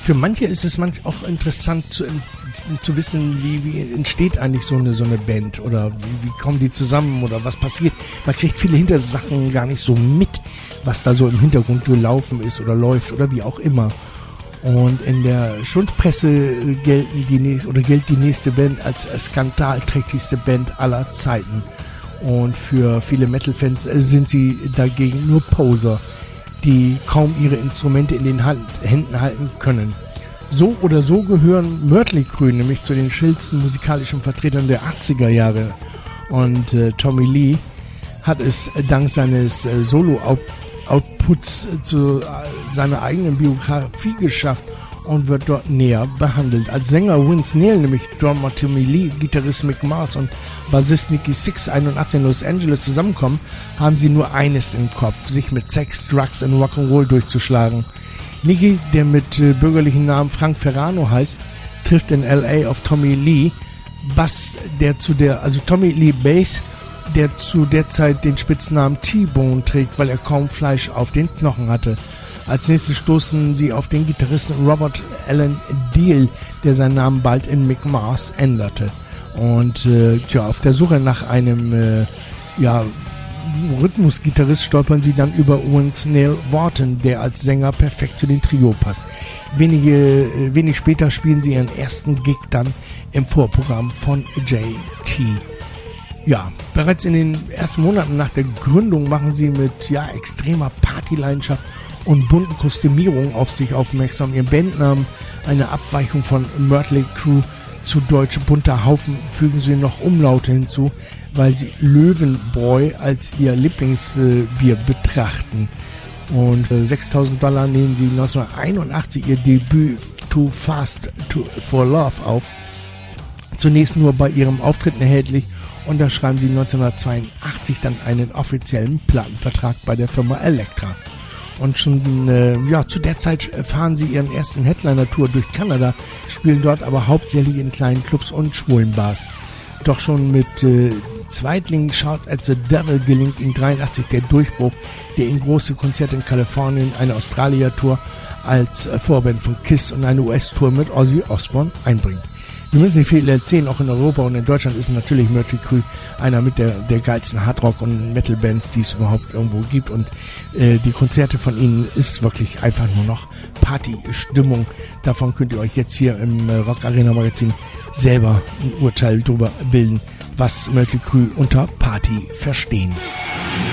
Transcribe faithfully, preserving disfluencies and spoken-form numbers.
für manche ist es manchmal auch interessant zu, zu wissen, wie, wie entsteht eigentlich so eine, so eine Band oder wie, wie kommen die zusammen oder was passiert. Man kriegt viele Hintersachen gar nicht so mit, was da so im Hintergrund gelaufen ist oder läuft oder wie auch immer. Und in der Schundpresse gelten die nächste, oder gilt die nächste Band als skandalträchtigste Band aller Zeiten. Und für viele Metal-Fans sind sie dagegen nur Poser, die kaum ihre Instrumente in den Hand, Händen halten können. So oder so gehören Mötley Crüe nämlich zu den schillsten musikalischen Vertretern der achtziger Jahre. Und äh, Tommy Lee hat es dank seines äh, Solo-Outputs zu äh, seiner eigenen Biografie geschafft und wird dort näher behandelt. Als Sänger Vince Neil, nämlich Drummer Tommy Lee, Gitarrist Mick Mars und Bassist Nikki Sixx einundachtzig in Los Angeles zusammenkommen, haben sie nur eines im Kopf, sich mit Sex, Drugs und Rock'n'Roll durchzuschlagen. Nikki, der mit äh, bürgerlichen Namen Frank Ferrano heißt, trifft in L A auf Tommy Lee, Bass, der zu der, also Tommy Lee Bass, der zu der Zeit den Spitznamen T-Bone trägt, weil er kaum Fleisch auf den Knochen hatte. Als nächstes stoßen sie auf den Gitarristen Robert Allen Deal, der seinen Namen bald in Mick Mars änderte. Und äh, tja, auf der Suche nach einem äh, ja, Rhythmusgitarrist stolpern sie dann über Vince Neil Wharton, der als Sänger perfekt zu den Trio passt. Wenige, äh, wenig später spielen sie ihren ersten Gig dann im Vorprogramm von J T. Ja, bereits in den ersten Monaten nach der Gründung machen sie mit ja, extremer Partyleidenschaft und bunten Kostümierungen auf sich aufmerksam. Ihr Bandnamen, eine Abweichung von Mötley Crüe zu deutsch bunter Haufen, fügen sie noch Umlaute hinzu, weil sie Löwenbräu als ihr Lieblingsbier betrachten. Und äh, sechstausend Dollar nehmen sie neunzehnhunderteinundachtzig ihr Debüt Too Fast to, for Love auf. Zunächst nur bei ihrem Auftritt erhältlich, und da schreiben sie neunzehnhundertzweiundachtzig dann einen offiziellen Plattenvertrag bei der Firma Elektra. Und schon äh, ja, zu der Zeit fahren sie ihren ersten Headliner-Tour durch Kanada, spielen dort aber hauptsächlich in kleinen Clubs und schwulen Bars. Doch schon mit äh, Zweitlingen Shout at the Devil gelingt ihnen dreiundachtzig der Durchbruch, der ihnen große Konzerte in Kalifornien, eine Australia-Tour als äh, Vorband von Kiss und eine U S-Tour mit Ozzy Osbourne einbringt. Wir müssen nicht viel erzählen, auch in Europa und in Deutschland ist natürlich Mötley Crüe einer mit der, der geilsten Hardrock- und Metal-Bands, die es überhaupt irgendwo gibt. Und äh, die Konzerte von ihnen ist wirklich einfach nur noch Partystimmung. Davon könnt ihr euch jetzt hier im äh, Rock Arena Magazin selber ein Urteil darüber bilden, was Mötley Crüe unter Party verstehen.